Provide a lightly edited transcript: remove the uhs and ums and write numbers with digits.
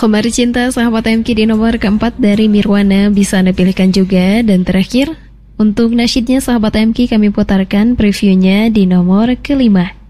Kemari Cinta sahabat MK di nomor keempat dari Mirwana bisa Anda pilihkan juga. Dan terakhir, untuk nasyidnya sahabat MK kami putarkan previewnya di nomor kelima.